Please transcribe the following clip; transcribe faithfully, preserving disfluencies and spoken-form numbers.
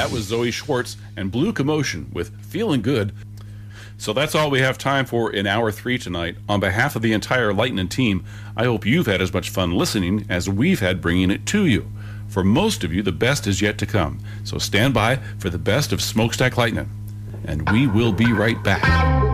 That was Zoe Schwartz and Blue Commotion with Feeling Good. So that's all we have time for in hour three tonight. On behalf of the entire Lightning team, I hope you've had as much fun listening as we've had bringing it to you. For most of you, the best is yet to come. So stand by for the best of Smokestack Lightning. And we will be right back.